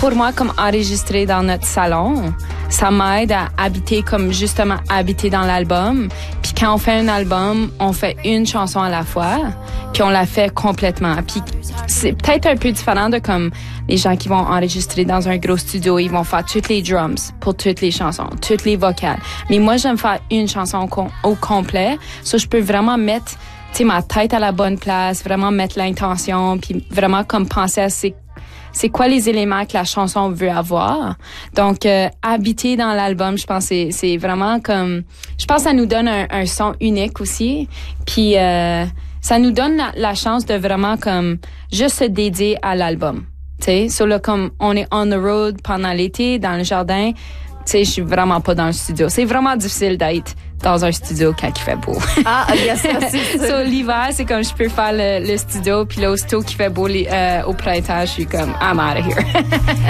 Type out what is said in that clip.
pour moi, comme enregistrer dans notre salon, ça m'aide à habiter comme justement habiter dans l'album. Puis quand on fait un album, on fait une chanson à la fois, puis on la fait complètement. Puis c'est peut-être un peu différent de comme les gens qui vont enregistrer dans un gros studio, ils vont faire toutes les drums pour toutes les chansons, toutes les vocales. Mais moi, j'aime faire une chanson au complet, so je peux vraiment mettre ma tête à la bonne place, vraiment mettre l'intention, puis vraiment comme penser à c'est quoi les éléments que la chanson veut avoir. Donc, habiter dans l'album, je pense c'est vraiment comme... Je pense que ça nous donne un son unique aussi. Puis, ça nous donne la chance de vraiment comme juste se dédier à l'album. Tu sais, so là, comme on est on the road pendant l'été, dans le jardin, tu sais, je suis vraiment pas dans le studio. C'est vraiment difficile d'être dans un studio quand il fait beau. Ah, bien sûr, c'est ça. So, l'hiver, c'est comme je peux faire le studio, puis là, aussitôt qu'il fait beau au printemps, je suis comme, I'm out of here.